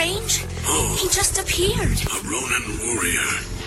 strange? Oh. He just appeared. A Ronin warrior.